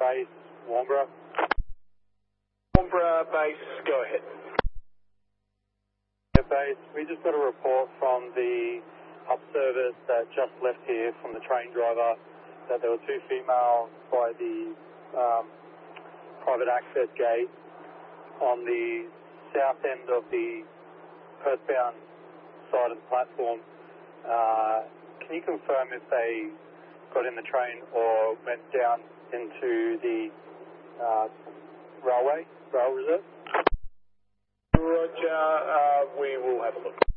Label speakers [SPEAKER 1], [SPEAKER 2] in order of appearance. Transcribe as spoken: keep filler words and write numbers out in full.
[SPEAKER 1] Base, Warnbro.
[SPEAKER 2] Warnbro Base, go ahead.
[SPEAKER 1] Yeah, Base, we just got a report from the up service that just left here from the train driver that there were two females by the um, private access gate on the south end of the Perthbound side of the platform. Uh, can you confirm if they got in the train or went down into the uh, railway, rail reserve?
[SPEAKER 2] Roger, uh, we will have a look.